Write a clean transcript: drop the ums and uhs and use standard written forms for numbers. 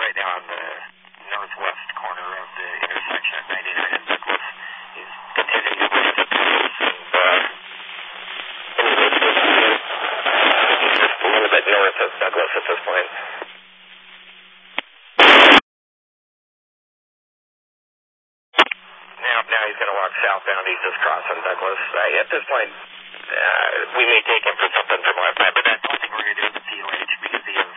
right now on the northwest corner of the intersection at 99 and Douglas. He's continuing to raise the pace and just a little bit north of Douglas at this point. Now he's going to walk southbound. He's just crossing Douglas. At this point, we may take him for something from left side, but I don't think we're going to do it with POH because he has